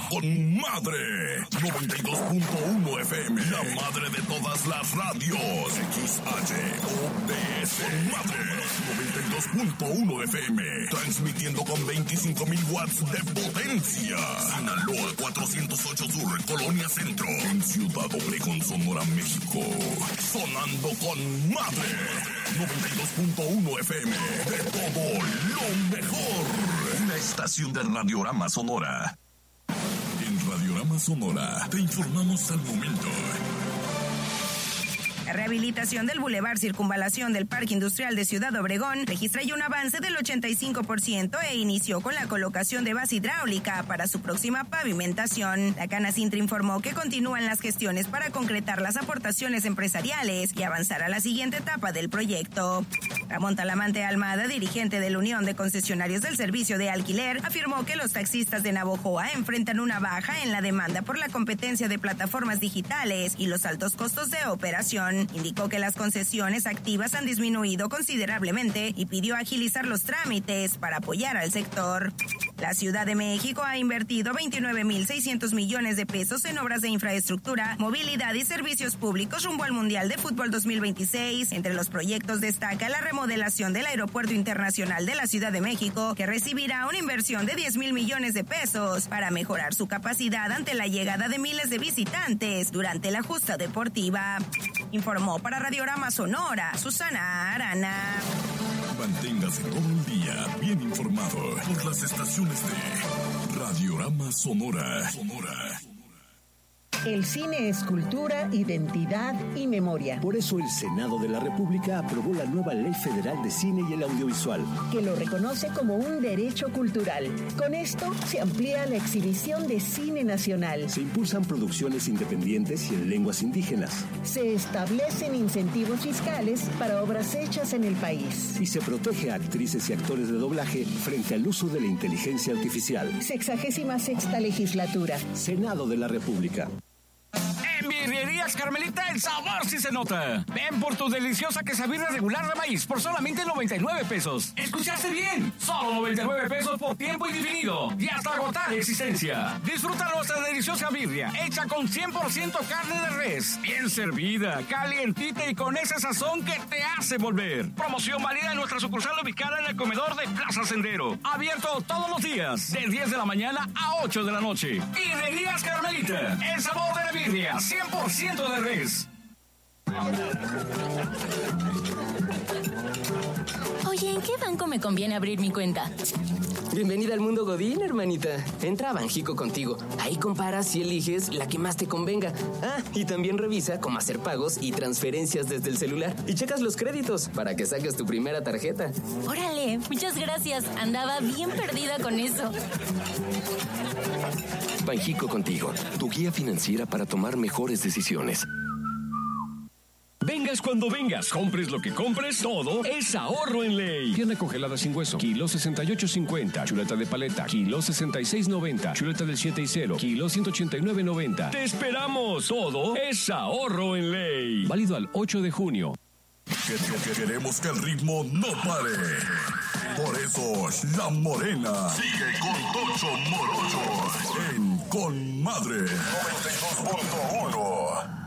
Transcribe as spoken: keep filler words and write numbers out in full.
con madre. noventa y dos punto uno F M, la madre de todas las radios. X H O P S, madre. noventa y dos punto uno F M, transmitiendo con veinticinco mil watts de potencia. Sinaloa cuatrocientos ocho Sur, Colonia Centro, en Ciudad Obregón, Sonora, México. Sonando con madre. noventa y dos punto uno F M, de todo lo mejor. Una estación de Radiorama Sonora. En Radiorama Sonora te informamos al momento. La rehabilitación del Boulevard Circunvalación del Parque Industrial de Ciudad Obregón registra ya un avance del ochenta y cinco por ciento e inició con la colocación de base hidráulica para su próxima pavimentación. La Canacintra informó que continúan las gestiones para concretar las aportaciones empresariales y avanzar a la siguiente etapa del proyecto. Ramón Talamante Almada, dirigente de la Unión de Concesionarios del Servicio de Alquiler, afirmó que los taxistas de Navojoa enfrentan una baja en la demanda por la competencia de plataformas digitales y los altos costos de operación. Indicó que las concesiones activas han disminuido considerablemente y pidió agilizar los trámites para apoyar al sector. La Ciudad de México ha invertido veintinueve mil seiscientos millones de pesos en obras de infraestructura, movilidad y servicios públicos rumbo al Mundial de Fútbol dos mil veintiséis. Entre los proyectos destaca la remodelación del Aeropuerto Internacional de la Ciudad de México, que recibirá una inversión de diez mil millones de pesos para mejorar su capacidad ante la llegada de miles de visitantes durante la justa deportiva. Informó para Radiorama Sonora, Susana Arana. Manténgase todo el día bien informado por las estaciones de Radiorama Sonora. Sonora. El cine es cultura, identidad y memoria. Por eso el Senado de la República aprobó la nueva Ley Federal de Cine y el Audiovisual, que lo reconoce como un derecho cultural. Con esto se amplía la exhibición de cine nacional. Se impulsan producciones independientes y en lenguas indígenas. Se establecen incentivos fiscales para obras hechas en el país. Y se protege a actrices y actores de doblaje frente al uso de la inteligencia artificial. Sexagésima sexta legislatura. Senado de la República. En Birrerías Carmelita el sabor sí se nota. Ven por tu deliciosa quesabirria regular de maíz por solamente noventa y nueve pesos. ¿Escuchaste bien? Solo noventa y nueve pesos por tiempo indefinido y hasta agotar existencia. Disfruta nuestra deliciosa birria hecha con cien por ciento carne de res, bien servida, calientita y con ese sazón que te hace volver. Promoción válida en nuestra sucursal ubicada en el comedor de Plaza Sendero. Abierto todos los días de diez de la mañana a ocho de la noche. Birrerías Carmelita, el sabor de la birria, cien por ciento de res. Oye, ¿en qué banco me conviene abrir mi cuenta? Bienvenida al mundo Godín, hermanita. Entra a Banjico Contigo. Ahí comparas y eliges la que más te convenga. Ah, y también revisa cómo hacer pagos y transferencias desde el celular. Y checas los créditos para que saques tu primera tarjeta. Órale, muchas gracias. Andaba bien perdida con eso. Banjico Contigo, tu guía financiera para tomar mejores decisiones. Vengas cuando vengas, compres lo que compres, todo es ahorro en ley. Pierna congelada sin hueso, kilo sesenta y ocho cincuenta. Chuleta de paleta, kilo sesenta y seis noventa. Chuleta del siete y cero, kilo ciento ochenta y nueve noventa. ¡Te esperamos! Todo es ahorro en ley. Válido al ocho de junio. Queremos que el ritmo no pare. Por eso, La Morena sigue con Tocho Morocho en Con Madre noventa y dos punto uno.